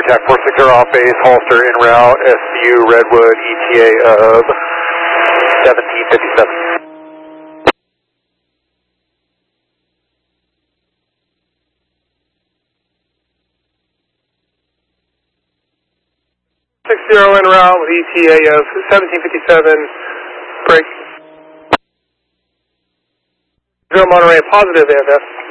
contact 460 off base, Holster en route, SU Redwood, ETA of 1757. 60 en route with ETA of 1757, break. 0 Monterey, positive AFF.